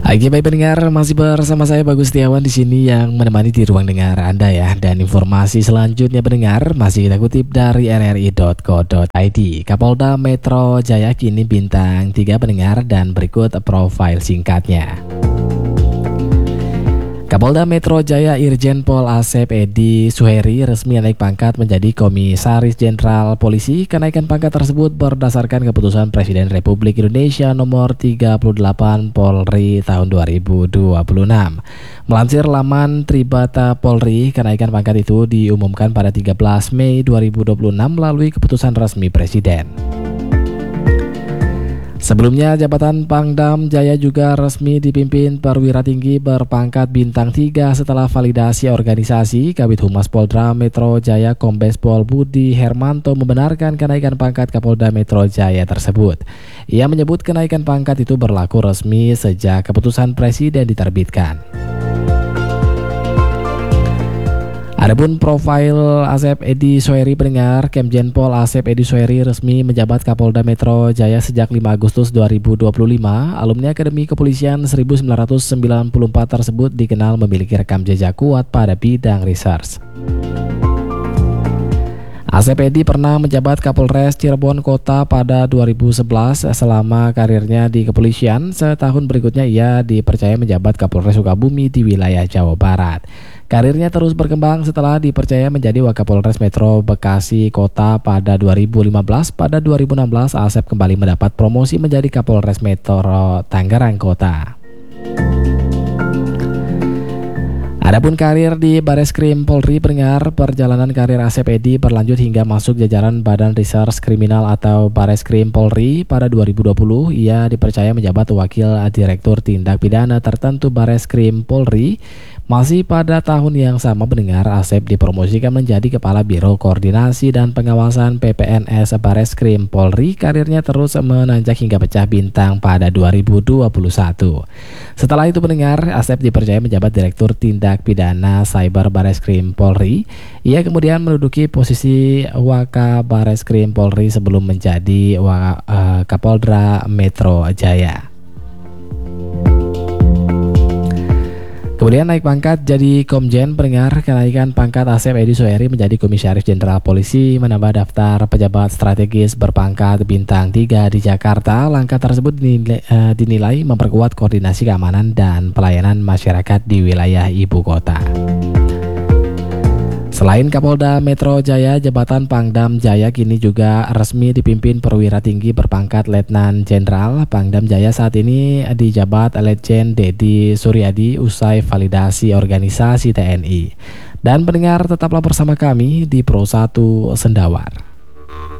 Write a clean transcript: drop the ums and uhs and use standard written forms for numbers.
Oke, baik pendengar, masih bersama saya Bagus Setiawan di sini yang menemani di ruang dengar Anda ya. Dan informasi selanjutnya pendengar masih kita kutip dari rri.co.id. Kapolda Metro Jaya kini bintang 3 pendengar dan berikut profil singkatnya. Kapolda Metro Jaya Irjen Pol Asep Edi Suheri resmi naik pangkat menjadi Komisaris Jenderal Polisi. Kenaikan pangkat tersebut berdasarkan keputusan Presiden Republik Indonesia nomor 38 Polri tahun 2026. Melansir laman Tribata Polri, kenaikan pangkat itu diumumkan pada 13 Mei 2026 melalui keputusan resmi Presiden. Sebelumnya, jabatan Pangdam Jaya juga resmi dipimpin perwira tinggi berpangkat bintang 3 setelah validasi organisasi. Kabid Humas Polda Metro Jaya Kombes Pol Budi Hermanto membenarkan kenaikan pangkat Kapolda Metro Jaya tersebut. Ia menyebut kenaikan pangkat itu berlaku resmi sejak keputusan Presiden diterbitkan. Adapun profil Asep Edi Suheri pendengar, Komjen Pol Asep Edi Suheri resmi menjabat Kapolda Metro Jaya sejak 5 Agustus 2025. Alumni Akademi Kepolisian 1994 tersebut dikenal memiliki rekam jejak kuat pada bidang research. Asep Edi pernah menjabat Kapolres Cirebon Kota pada 2011. Selama karirnya di kepolisian, setahun berikutnya ia dipercaya menjabat Kapolres Sukabumi di wilayah Jawa Barat. Karirnya terus berkembang setelah dipercaya menjadi Wakapolres Metro Bekasi Kota pada 2015. Pada 2016, Asep kembali mendapat promosi menjadi Kapolres Metro Tangerang Kota. Adapun karir di Bareskrim Polri pendengar, perjalanan karir Asep Edi berlanjut hingga masuk jajaran Badan Reserse Kriminal atau Bareskrim Polri. Pada 2020, ia dipercaya menjabat Wakil Direktur Tindak Pidana Tertentu Bareskrim Polri. Masih pada tahun yang sama pendengar, Asep dipromosikan menjadi Kepala Biro Koordinasi dan Pengawasan PPNS Bareskrim Polri. Karirnya terus menanjak hingga pecah bintang pada 2021. Setelah itu pendengar, Asep dipercaya menjabat Direktur Tindak Pidana Cyber Bareskrim Polri. Ia kemudian menduduki posisi Waka Bareskrim Polri sebelum menjadi Kapolda Metro Jaya. Kemudian naik pangkat jadi Komjen pendengar, kenaikan pangkat Asep Edi Suheri menjadi Komisaris Jenderal Polisi menambah daftar pejabat strategis berpangkat bintang 3 di Jakarta. Langkah tersebut dinilai memperkuat koordinasi keamanan dan pelayanan masyarakat di wilayah ibu kota. Selain Kapolda Metro Jaya, jabatan Pangdam Jaya kini juga resmi dipimpin perwira tinggi berpangkat Letnan Jenderal. Pangdam Jaya saat ini dijabat Letjen Dedi Suryadi usai validasi organisasi TNI. Dan pendengar, tetaplah bersama kami di Pro 1 Sendawar.